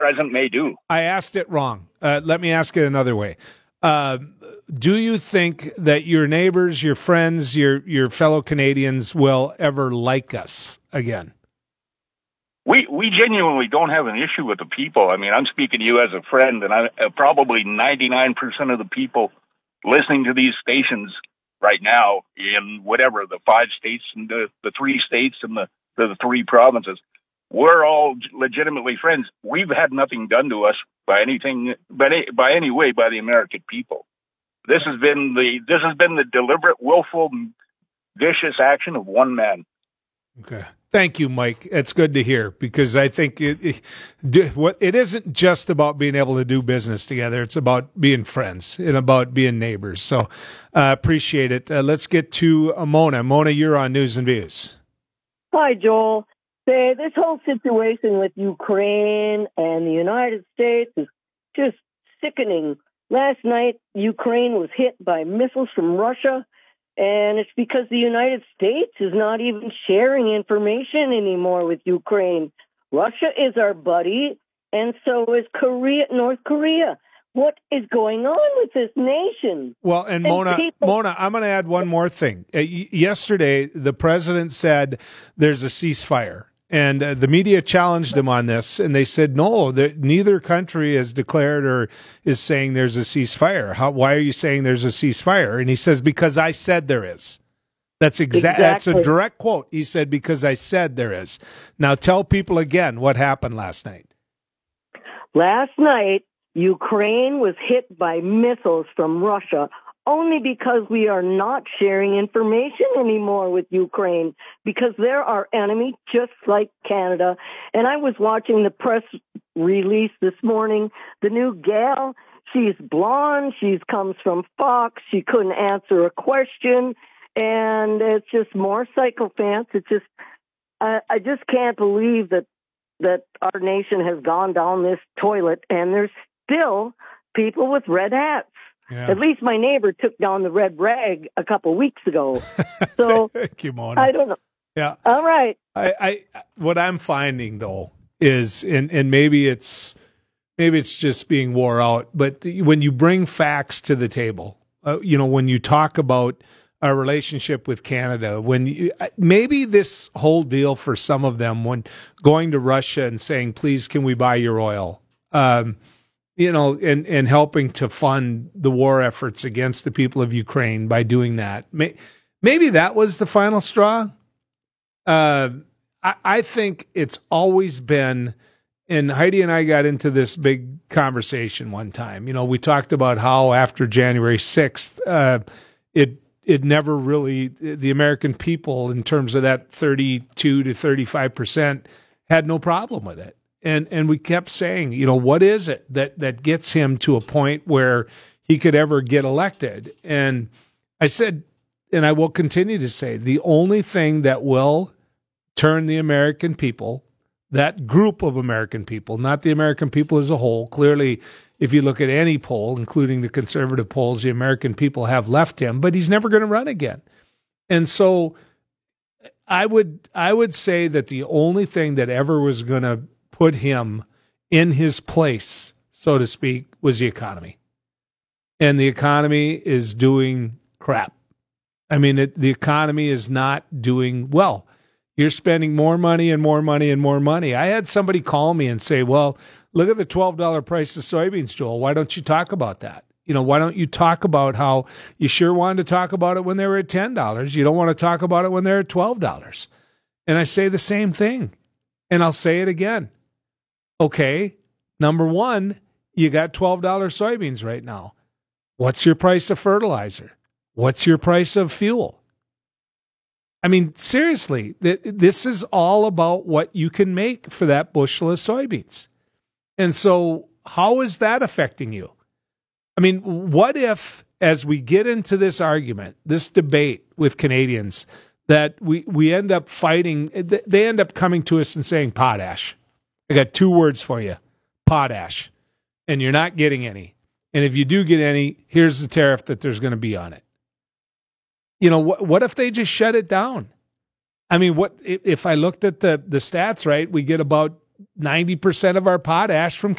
president may do. I asked it wrong. Let me ask it another way. Do you think that your neighbors, your friends, your fellow Canadians will ever like us again? We genuinely don't have an issue with the people. I mean, I'm speaking to you as a friend, and probably 99% of the people listening to these stations right now in whatever, the 5 states and the 3 states and the 3 provinces, we're all legitimately friends. We've had nothing done to us by any way by the American people. This has been the deliberate, willful, vicious action of one man. Okay. Thank you, Mike. It's good to hear, because I think it isn't just about being able to do business together. It's about being friends and about being neighbors. So appreciate it. Let's get to Mona. Mona, you're on News and Views. Hi, Joel. This whole situation with Ukraine and the United States is just sickening. Last night, Ukraine was hit by missiles from Russia. And it's because the United States is not even sharing information anymore with Ukraine. Russia is our buddy, and so is North Korea. What is going on with this nation? Well, and Mona, I'm going to add one more thing. Yesterday, the president said there's a ceasefire. And the media challenged him on this, and they said, no, neither country has declared or is saying there's a ceasefire. Why are you saying there's a ceasefire? And he says, because I said there is. That's That's a direct quote. He said, because I said there is. Now tell people again what happened last night. Last night, Ukraine was hit by missiles from Russia only because we are not sharing information anymore with Ukraine, because they're our enemy, just like Canada. And I was watching the press release this morning. The new gal, she's blonde. She comes from Fox. She couldn't answer a question. And it's just more sycophants. It's just, I just can't believe that our nation has gone down this toilet, and there's still people with red hats. Yeah. At least my neighbor took down the red rag a couple weeks ago. So thank you, Mona. I don't know. Yeah. All right. I what I'm finding though is, and maybe it's just being wore out, but when you bring facts to the table, when you talk about our relationship with Canada, maybe this whole deal for some of them, when going to Russia and saying, please, can we buy your oil? And helping to fund the war efforts against the people of Ukraine by doing that. Maybe that was the final straw. I think it's always been, and Heidi and I got into this big conversation one time. We talked about how after January 6th, it never really, the American people, in terms of that 32 to 35%, had no problem with it. And we kept saying, what is it that gets him to a point where he could ever get elected? And I said, and I will continue to say, the only thing that will turn the American people, that group of American people, not the American people as a whole. Clearly, if you look at any poll, including the conservative polls, the American people have left him, but he's never going to run again. And so I would say that the only thing that ever was going to put him in his place, so to speak, was the economy. And the economy is doing crap. I mean, the economy is not doing well. You're spending more money and more money and more money. I had somebody call me and say, well, look at the $12 price of soybeans, Joel. Why don't you talk about that? Why don't you talk about how you sure wanted to talk about it when they were at $10? You don't want to talk about it when they're at $12. And I say the same thing, and I'll say it again. Okay, number one, you got $12 soybeans right now. What's your price of fertilizer? What's your price of fuel? I mean, seriously, this is all about what you can make for that bushel of soybeans. And so how is that affecting you? I mean, what if, as we get into this argument, this debate with Canadians, that we end up fighting, they end up coming to us and saying potash. I got 2 words for you, potash, and you're not getting any. And if you do get any, here's the tariff that there's going to be on it. What if they just shut it down? I mean, what if I looked at the stats, right? We get about 90% of our potash from